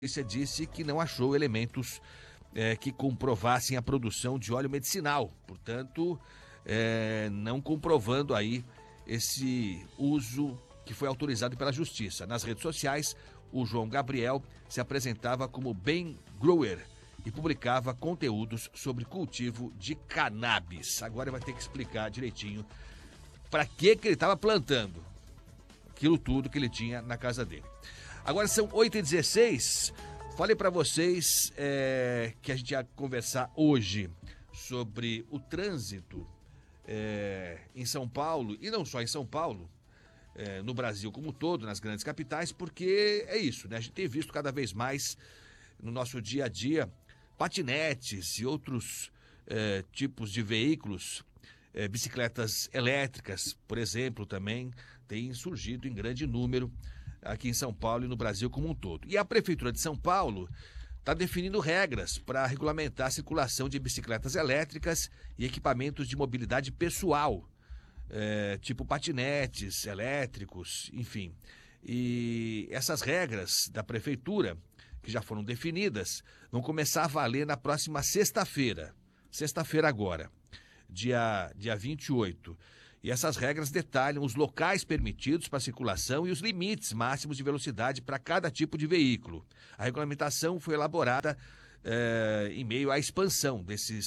polícia disse que não achou elementos que comprovassem a produção de óleo medicinal. Portanto, não comprovando aí esse uso que foi autorizado pela Justiça. Nas redes sociais, o João Gabriel se apresentava como Ben Grower e publicava conteúdos sobre cultivo de cannabis. Agora vai ter que explicar direitinho para que ele estava plantando aquilo tudo que ele tinha na casa dele. Agora são 8h16. Falei para vocês que a gente ia conversar hoje sobre o trânsito em São Paulo, e não só em São Paulo, no Brasil como um todo, nas grandes capitais, porque é isso, né? A gente tem visto cada vez mais no nosso dia a dia patinetes e outros tipos de veículos, bicicletas elétricas, por exemplo, também têm surgido em grande número aqui em São Paulo e no Brasil como um todo. E a Prefeitura de São Paulo está definindo regras para regulamentar a circulação de bicicletas elétricas e equipamentos de mobilidade pessoal, tipo patinetes elétricos, enfim. E essas regras da Prefeitura, que já foram definidas, vão começar a valer na próxima sexta-feira agora, dia 28. E essas regras detalham os locais permitidos para circulação e os limites máximos de velocidade para cada tipo de veículo. A regulamentação foi elaborada em meio à expansão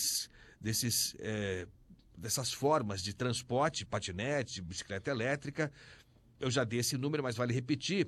dessas formas de transporte, patinete, bicicleta elétrica. Eu já dei esse número, mas vale repetir.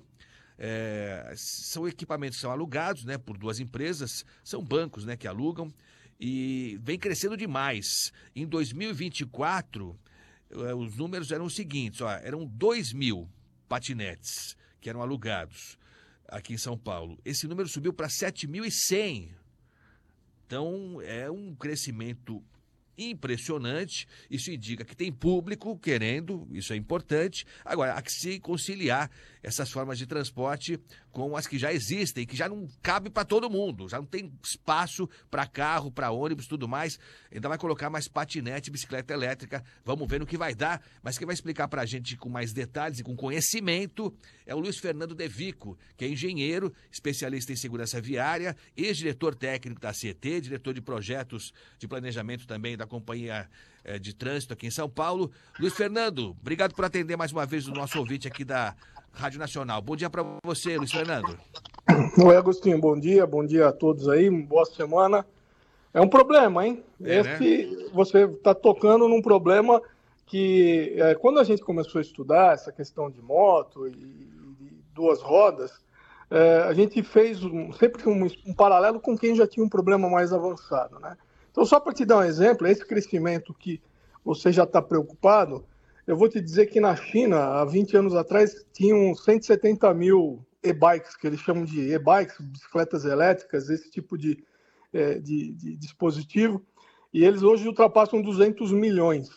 São equipamentos que são alugados, né, por duas empresas, são bancos, né, que alugam, e vem crescendo demais. Em 2024... os números eram os seguintes, eram 2.000 patinetes que eram alugados aqui em São Paulo. Esse número subiu para 7.100. Então, é um crescimento impressionante. Isso indica que tem público querendo, isso é importante. Agora, há que se conciliar essas formas de transporte com as que já existem, que já não cabe para todo mundo, já não tem espaço para carro, para ônibus, tudo mais. Ainda vai colocar mais patinete, bicicleta elétrica. Vamos ver no que vai dar, mas quem vai explicar para a gente com mais detalhes e com conhecimento é o Luiz Fernando De Vico, que é engenheiro, especialista em segurança viária, ex-diretor técnico da CET, diretor de projetos de planejamento também da Companhia de Trânsito aqui em São Paulo. Luiz Fernando, obrigado por atender mais uma vez o nosso ouvinte aqui da Rádio Nacional. Bom dia para você, Luiz Fernando. Oi, Agostinho, bom dia a todos aí, boa semana. É um problema, hein? Né? Você está tocando num problema que, quando a gente começou a estudar essa questão de moto e duas rodas, a gente fez sempre um paralelo com quem já tinha um problema mais avançado, né? Então, só para te dar um exemplo, esse crescimento que você já está preocupado, eu vou te dizer que na China, há 20 anos atrás, tinham 170 mil e-bikes, que eles chamam de e-bikes, bicicletas elétricas, esse tipo de dispositivo, e eles hoje ultrapassam 200 milhões.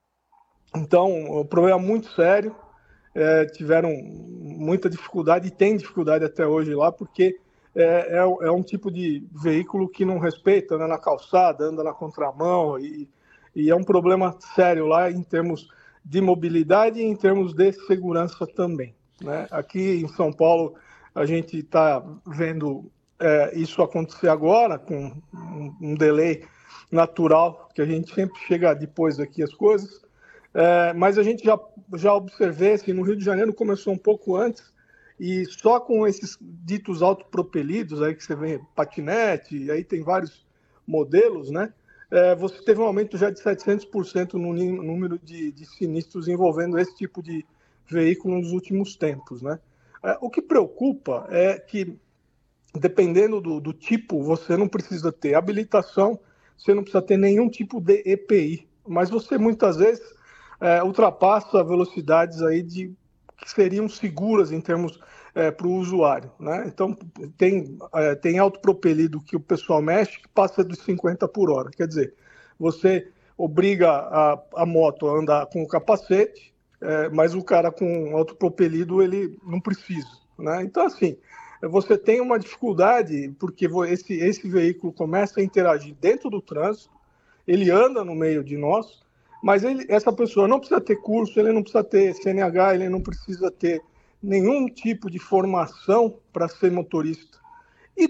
Então, o problema é muito sério, tiveram muita dificuldade, e tem dificuldade até hoje lá, porque é um tipo de veículo que não respeita, anda na calçada, anda na contramão, e é um problema sério lá em termos de mobilidade e em termos de segurança também, né? Aqui em São Paulo, a gente está vendo isso acontecer agora, com um delay natural, que a gente sempre chega depois aqui as coisas, mas a gente já observei, assim, no Rio de Janeiro começou um pouco antes, e só com esses ditos autopropelidos, aí que você vê patinete, aí tem vários modelos, né? Você teve um aumento já de 700% no número de sinistros envolvendo esse tipo de veículo nos últimos tempos, né? O que preocupa é que, dependendo do tipo, você não precisa ter habilitação, você não precisa ter nenhum tipo de EPI, mas você muitas vezes ultrapassa velocidades aí que seriam seguras em termos para o usuário, né? Então, tem autopropelido que o pessoal mexe que passa dos 50 por hora. Quer dizer, você obriga a moto a andar com o capacete, mas o cara com autopropelido, ele não precisa, né? Então, assim, você tem uma dificuldade porque esse veículo começa a interagir dentro do trânsito, ele anda no meio de nós, mas essa pessoa não precisa ter curso, ele não precisa ter CNH, ele não precisa ter nenhum tipo de formação para ser motorista.